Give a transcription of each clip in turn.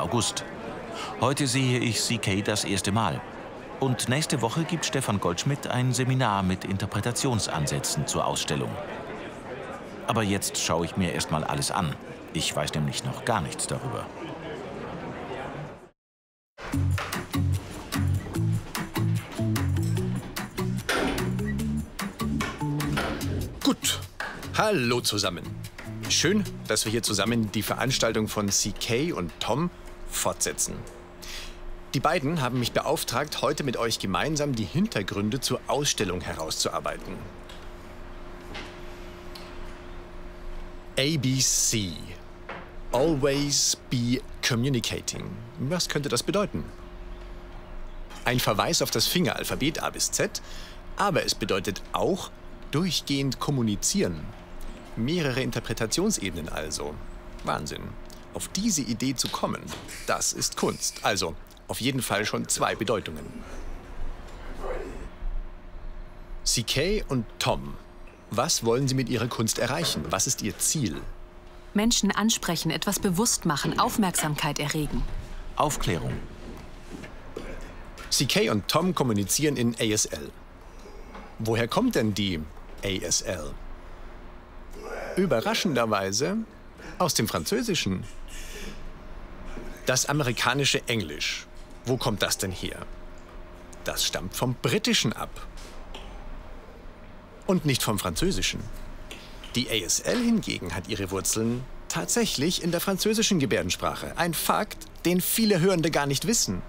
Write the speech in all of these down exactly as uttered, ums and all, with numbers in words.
August. Heute sehe ich C K das erste Mal. Und nächste Woche gibt Stefan Goldschmidt ein Seminar mit Interpretationsansätzen zur Ausstellung. Aber jetzt schaue ich mir erst mal alles an. Ich weiß nämlich noch gar nichts darüber. Gut. Hallo zusammen. Schön, dass wir hier zusammen die Veranstaltung von C K und Tom fortsetzen. Die beiden haben mich beauftragt, heute mit euch gemeinsam die Hintergründe zur Ausstellung herauszuarbeiten. A B C. Always be communicating. Was könnte das bedeuten? Ein Verweis auf das Fingeralphabet A bis Z, aber es bedeutet auch durchgehend kommunizieren. Mehrere Interpretationsebenen also. Wahnsinn. Auf diese Idee zu kommen, das ist Kunst. Also auf jeden Fall schon zwei Bedeutungen. C K und Tom, was wollen Sie mit Ihrer Kunst erreichen? Was ist Ihr Ziel? Menschen ansprechen, etwas bewusst machen, Aufmerksamkeit erregen. Aufklärung. C K und Tom kommunizieren in A S L. Woher kommt denn die A S L? Überraschenderweise aus dem Französischen. Das amerikanische Englisch. Wo kommt das denn her? Das stammt vom Britischen ab. Und nicht vom Französischen. Die A S L hingegen hat ihre Wurzeln tatsächlich in der französischen Gebärdensprache. Ein Fakt, den viele Hörende gar nicht wissen.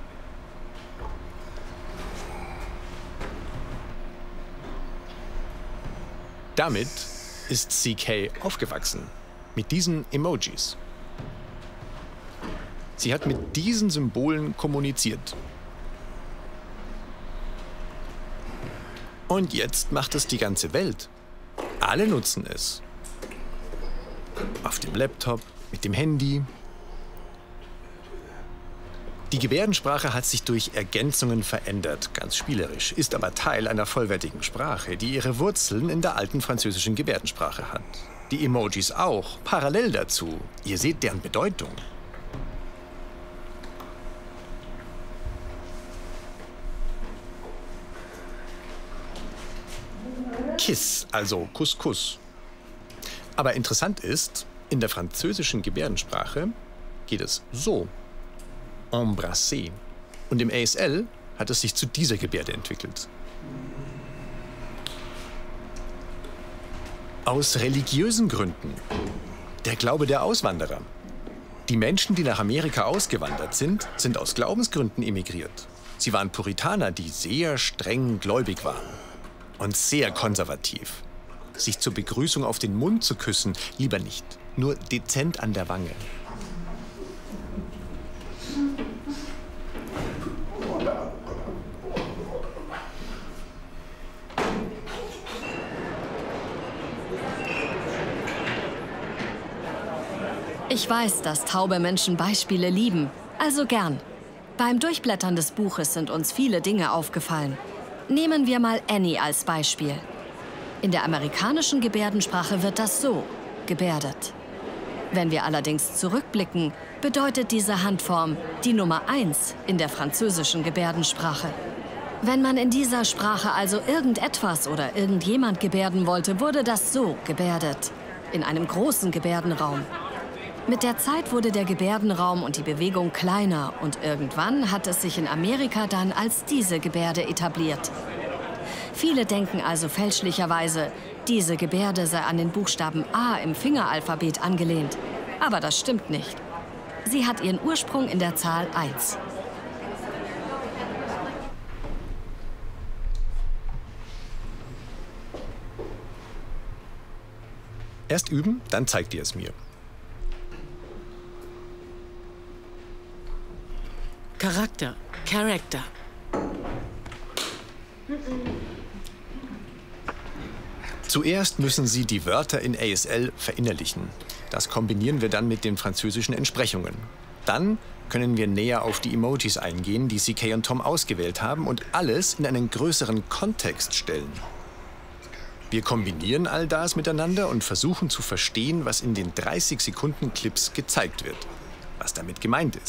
Damit ist C K aufgewachsen. Mit diesen Emojis. Sie hat mit diesen Symbolen kommuniziert. Und jetzt macht es die ganze Welt. Alle nutzen es. Auf dem Laptop, mit dem Handy. Die Gebärdensprache hat sich durch Ergänzungen verändert, ganz spielerisch, ist aber Teil einer vollwertigen Sprache, die ihre Wurzeln in der alten französischen Gebärdensprache hat. Die Emojis auch, parallel dazu. Ihr seht deren Bedeutung. Kiss, also Kuss, Kuss. Aber interessant ist, in der französischen Gebärdensprache geht es so. Embrasser. Und im A S L hat es sich zu dieser Gebärde entwickelt. Aus religiösen Gründen. Der Glaube der Auswanderer. Die Menschen, die nach Amerika ausgewandert sind, sind aus Glaubensgründen emigriert. Sie waren Puritaner, die sehr streng gläubig waren. Und sehr konservativ. Sich zur Begrüßung auf den Mund zu küssen, lieber nicht. Nur dezent an der Wange. Ich weiß, dass taube Menschen Beispiele lieben. Also gern. Beim Durchblättern des Buches sind uns viele Dinge aufgefallen. Nehmen wir mal Annie als Beispiel. In der amerikanischen Gebärdensprache wird das so gebärdet. Wenn wir allerdings zurückblicken, bedeutet diese Handform die Nummer eins in der französischen Gebärdensprache. Wenn man in dieser Sprache also irgendetwas oder irgendjemand gebärden wollte, wurde das so gebärdet. In einem großen Gebärdenraum. Mit der Zeit wurde der Gebärdenraum und die Bewegung kleiner und irgendwann hat es sich in Amerika dann als diese Gebärde etabliert. Viele denken also fälschlicherweise, diese Gebärde sei an den Buchstaben A im Fingeralphabet angelehnt. Aber das stimmt nicht. Sie hat ihren Ursprung in der Zahl eins. Erst üben, dann zeigt ihr es mir. Charakter, Character. Zuerst müssen Sie die Wörter in A S L verinnerlichen. Das kombinieren wir dann mit den französischen Entsprechungen. Dann können wir näher auf die Emojis eingehen, die C K und Tom ausgewählt haben und alles in einen größeren Kontext stellen. Wir kombinieren all das miteinander und versuchen zu verstehen, was in den dreißig Sekunden Clips gezeigt wird. Was damit gemeint ist.